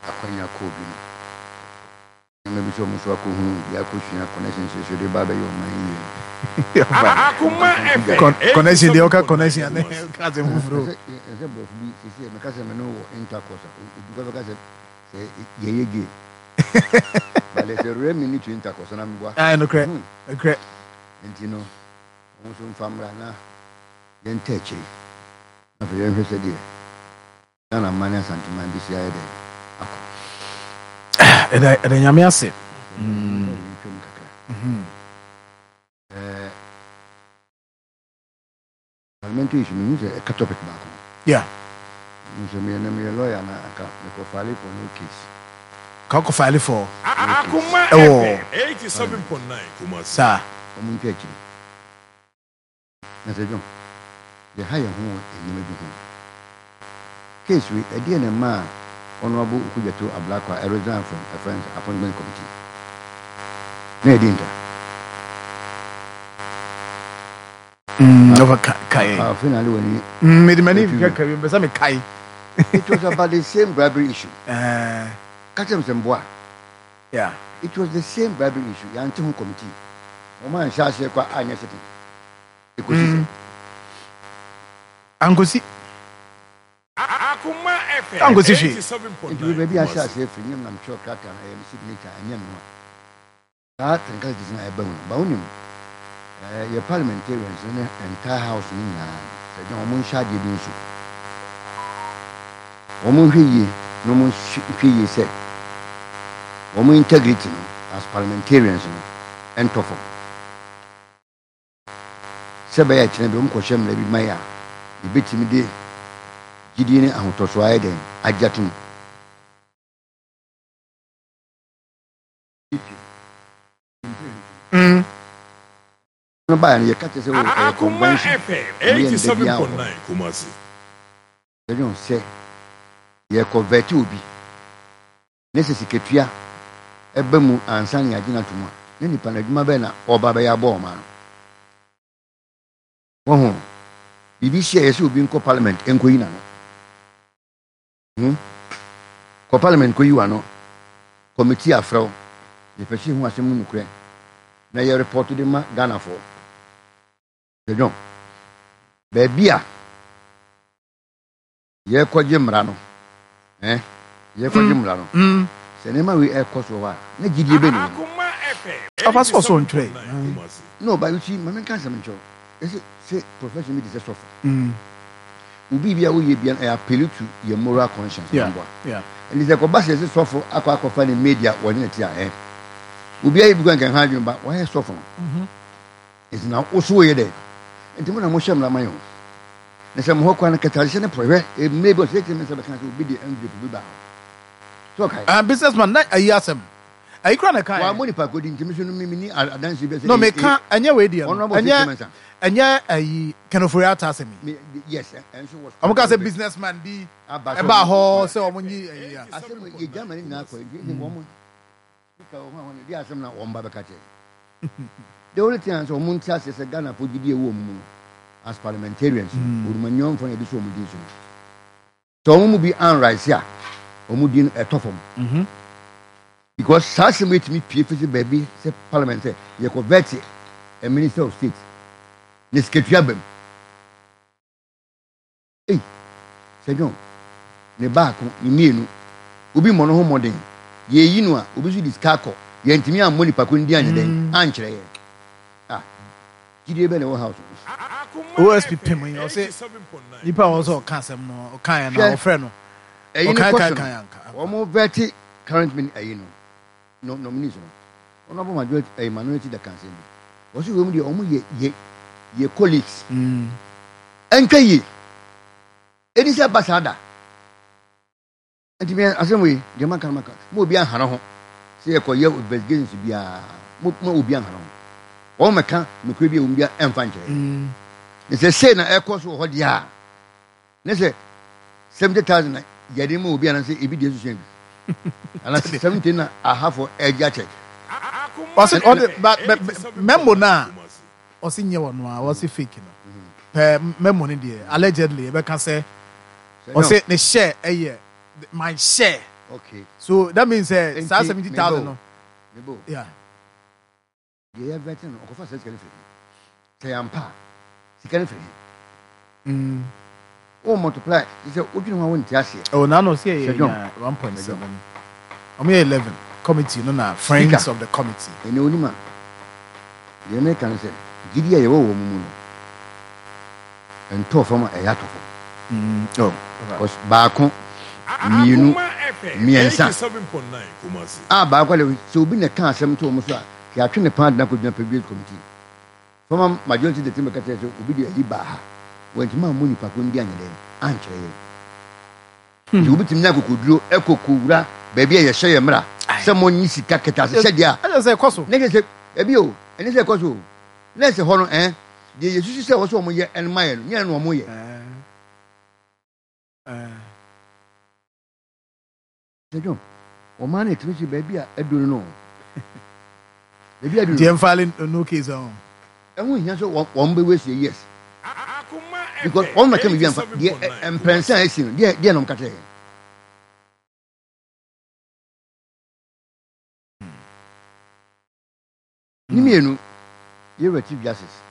akwanya kobi no maybe so much who ya kushina connection so the baba yo man connection the oka connection na kaze mufuro eze bro bi sisi me kaze me no intercourse because kaze say yeyege but le se remi ni to intercourse na mgwa no correct correct entino won so famra na yen teche na be yen hwese die na mania sentiment bi sia ede akọ ede nyame ase parliamentary issue means a topic back. Yeah. So me and me lawyer na aka me ko file for no case. Ka ko file for. Akuma 87.9 kuma sa. Omun kechi. Na se jon. The higher ho enime bi ho. Case we e dey na ma honorable Ukujeto Ablakwa resign from a friends appointment committee. Na e dinta. Over Kai. Finally, when many Kai. It was about the same bribery issue. Catch some boy. Yeah. It was the same bribery issue. Yantu committee. Oman Shashi kwa Anya sitting. Angosi. Akuma FM. Angosi. It will be a Shashi for him. I'm sure Kaka and signature and young one. That and Kaka is not a bone. Your parliamentarians in the entire house in the Omun Shadi Binsu. Omun Hiyi, no more Hiyi said. Omun integrity as parliamentarians and Toffo. Sabaya Chenabum Koshem Levi Maya, the bit me day, Gideon and Toswaiden, Ajatum. No buy any catches a convention. 87.9 Kumasi. They don't say, ye convert you be. Necessity Ebemu and Sani Adina Tuma. Any Panaguma Bena or Babaya Bowman. Oh, Bibi shares you being co parliament and Queen. Co parliament Kuyano. Committee Afro. The person was a moon. Now you report to the Ghana for. They don't. Baby, ye kwa jimrano. Ye kwa jimrano. Senema we air cost over. Ne gidi beni. Apas also on tray. No, but you see, my man can't say professional is a soft. Ubi be we be an appeal to your moral conscience. Yeah. And it's a cobas is soft for aqua finding media one in a Ubi able to can hand you back. Why is soft? It's now also a day. And to one motion la mayo. Na some ho kwan catalyst na prowe e maybe say me say be kan be the end to be back. So kai. Businessman na ayasem. Ayi kra na kai. Wa money pa coding commission me ni adansi be say. No me kan anya we dia. Anya ayi kanofori atasem. Yes, and so was. Amuka say businessman bi eba ho say omunyi ayi. Asem ye Germany na ko ni woman. Because when they are some na omba be kache. The only thing is Muntias is a Ghana for the woman as parliamentarians. Urmanyon for a bishop. So, we will be unright here. We will be a tough one. Because such a way to meet PFC baby, say parliament, say, you could vet a minister of state. Let's get you. Hey, say, John, Nebaco, Imenu, Ubi Mono Modern, ye Inua, Ubi Discaco, Yentimia Moni Pacundian, then Anche. Gidi be na house. OSP pem you say nipa also kasem no kan na ofre no. Kan. Omo veti current min ayi no nomination. Onobo majority a minority da kan say. Osi we mu de omo ye colleagues. Enka yi. Edi se ambassador. Enti me asem we de maka. Mo obi an hara ho. Se ye koye investigations bia. Mo obi an hara ho. O meka mekwe bi umbia emfanche. Ne say na ekọ so ho dia. Ne say 70,000 yadi mu obi anase ebi de susu bi. Ana 17 na aha for eja check. Was it on the memo na osi nye wono a was fake no. Memo ne de allegedly e be ka say o say ne share my share Okay. So that means 70,000 no. Mebo. Yeah. Yeah, better no. Okofa says can say ampa. Sikana free. Oh, multiply. He said, what do you want to ask? Oh, now no see 1.7. I'm here 11 committee no na friends of the committee. And only man. The American said, Gidia yo woman. And tough from a yacht of oh, was Bako. Mienu miensa. 87.9 Kumasi. Bako so be the car 7 to almost. He had trained a part that could be a previous committee. From majority the team will be the Ibaha. When my money Pakundi and then answer. You beat him now could do Echo Kura, baby, I say, Mra. Someone needs to cut it as I said, yeah. I say, Cosso. Next, Ebio, and it's a Cosso. Let's a honor, eh? The Jesus was one year and mine, near no more. John, or man, it's which baby, I don't know. Maybe I do. Jim Fallon, no case on. And we answer one way, we say yes. Because all my coming and Prince, dear, no catcher. Nimienu, you're a chief justice.